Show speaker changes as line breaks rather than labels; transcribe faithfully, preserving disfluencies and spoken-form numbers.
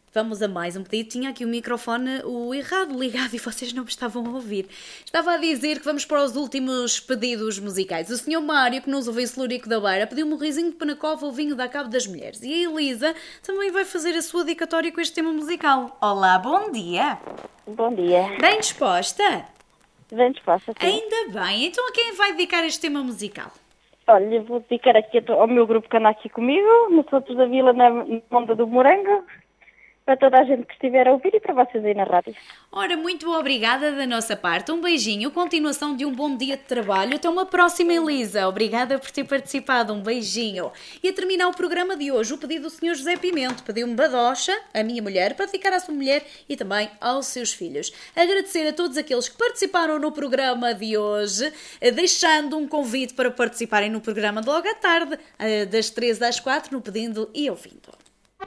Vamos a mais um pedido. Tinha aqui o microfone o errado ligado e vocês não me estavam a ouvir. Estava a dizer que vamos para os últimos pedidos musicais. O senhor Mário, que nos ouve em Celurico da Beira, pediu-me um risinho de Panacova, o vinho da Cabo das Mulheres. E a Elisa também vai fazer a sua dedicatória com este tema musical. Olá, bom dia.
Bom dia.
Bem disposta?
Bem disposta, sim.
Ainda bem. Então a quem vai dedicar este tema musical?
Olha, vou dedicar aqui ao meu grupo que anda aqui comigo, nos outros da Vila, na Monda do Morango, para toda a gente que estiver a ouvir e para vocês aí na rádio.
Ora, muito obrigada da nossa parte. Um beijinho, continuação de um bom dia de trabalho. Até uma próxima, Elisa. Obrigada por ter participado. Um beijinho. E a terminar o programa de hoje, o pedido do senhor José Pimento. Pediu-me badocha, a minha mulher, para dedicar à sua mulher e também aos seus filhos. Agradecer a todos aqueles que participaram no programa de hoje, deixando um convite para participarem no programa de logo à tarde, das treze às quatro, no Pedindo e Ouvindo.